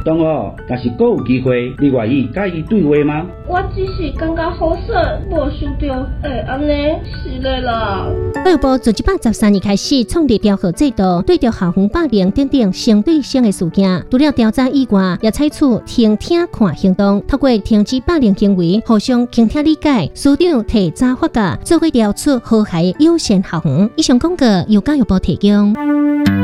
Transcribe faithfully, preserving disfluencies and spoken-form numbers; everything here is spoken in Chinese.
同学，若是阁有机会，你愿意甲伊对话吗？ 我只是感觉好耍，无想到会安尼，是的啦。 教育部自一百十三年开始创立调核制度，对着校园霸凌等等相对性的事件，除了调查以外，也采取听听看行动，透过停止霸凌行为，互相倾听理解，师长提早发觉，做伙调出和谐友善校园。以上广告由教育部提供。